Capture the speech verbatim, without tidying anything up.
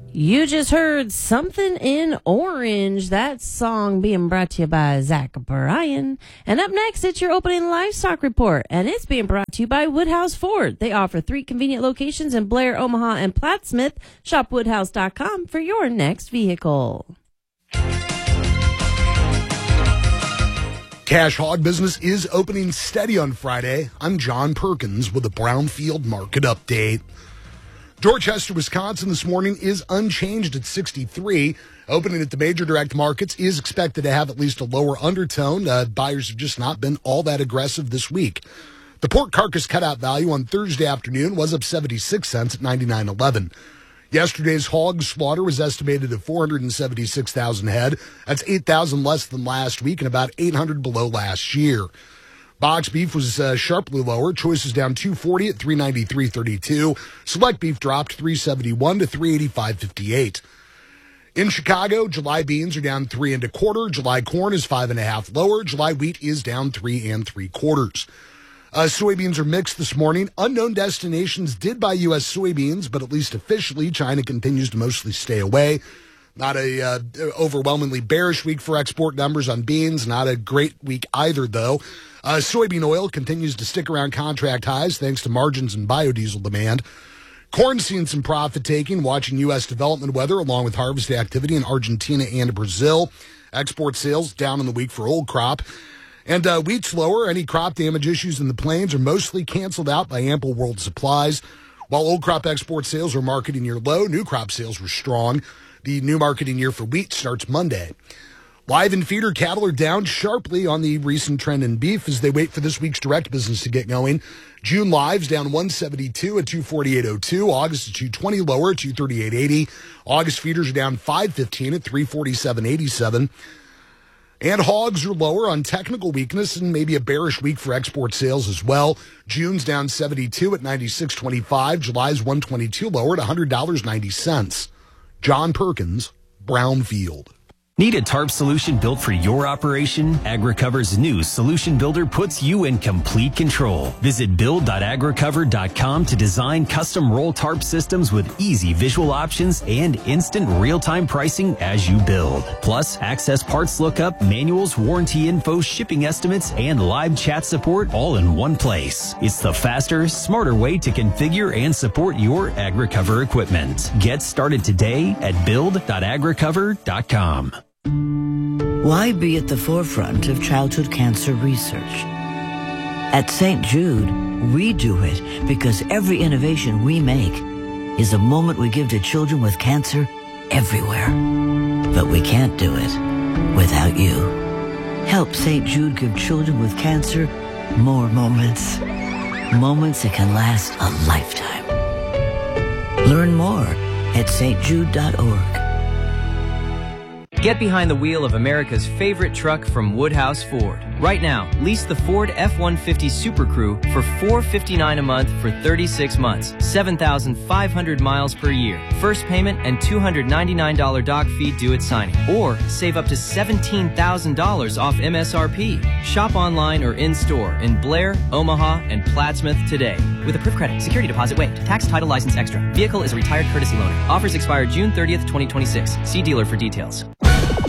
You just heard Something in Orange. That song being brought to you by Zach Bryan. And up next, it's your opening livestock report, and it's being brought to you by Woodhouse Ford. They offer three convenient locations in Blair, Omaha, and Plattsmouth. Shop woodhouse dot com for your next vehicle. Cash hog business is opening steady on Friday. I'm John Perkins with the Brownfield Market Update. Dorchester, Wisconsin this morning is unchanged at sixty-three. Opening at the major direct markets is expected to have at least a lower undertone. Uh, buyers have just not been all that aggressive this week. The pork carcass cutout value on Thursday afternoon was up seventy-six cents at ninety-nine eleven. Yesterday's hog slaughter was estimated at four hundred seventy-six thousand head. That's eight thousand less than last week and about eight hundred below last year. Box beef was uh, sharply lower. Choices down two forty at three ninety-three thirty-two. Select beef dropped three seventy-one to three eighty-five fifty-eight. In Chicago, July beans are down three and a quarter. July corn is five and a half lower. July wheat is down three and three quarters. Uh, soybeans are mixed this morning. Unknown destinations did buy U S soybeans, but at least officially, China continues to mostly stay away. Not a uh, overwhelmingly bearish week for export numbers on beans. Not a great week either, though. Uh, soybean oil continues to stick around contract highs thanks to margins and biodiesel demand. Corn seeing some profit taking, watching U S development weather along with harvest activity in Argentina and Brazil. Export sales down in the week for old crop. And uh, wheat's lower. Any crop damage issues in the plains are mostly canceled out by ample world supplies. While old crop export sales are marketing year low, new crop sales were strong. The new marketing year for wheat starts Monday. Live and feeder cattle are down sharply on the recent trend in beef as they wait for this week's direct business to get going. June lives down one seventy-two at two forty-eight oh two. August at two twenty lower at two thirty-eight eighty. August feeders are down five fifteen at three forty-seven eighty-seven. And hogs are lower on technical weakness and maybe a bearish week for export sales as well. June's down seventy-two at ninety-six twenty-five. July's one twenty-two lower at one hundred dollars and ninety cents. John Perkins, Brownfield. Need a tarp solution built for your operation? AgriCover's new Solution Builder puts you in complete control. Visit build dot agricover dot com to design custom roll tarp systems with easy visual options and instant real-time pricing as you build. Plus, access parts lookup, manuals, warranty info, shipping estimates, and live chat support all in one place. It's the faster, smarter way to configure and support your AgriCover equipment. Get started today at build dot agricover dot com. Why be at the forefront of childhood cancer research? At Saint Jude, we do it because every innovation we make is a moment we give to children with cancer everywhere. But we can't do it without you. Help Saint Jude give children with cancer more moments. Moments that can last a lifetime. Learn more at s t jude dot org. Get behind the wheel of America's favorite truck from Woodhouse Ford. Right now, lease the Ford F one fifty Super Crew for four hundred fifty-nine dollars a month for thirty-six months, seven thousand five hundred miles per year. First payment and two hundred ninety-nine dollars doc fee due at signing. Or save up to seventeen thousand dollars off M S R P. Shop online or in-store in Blair, Omaha, and Plattsmouth today. With approved credit, security deposit waived, tax, title, license extra. Vehicle is a retired courtesy loaner. Offers expire June thirtieth, twenty twenty-six. See dealer for details.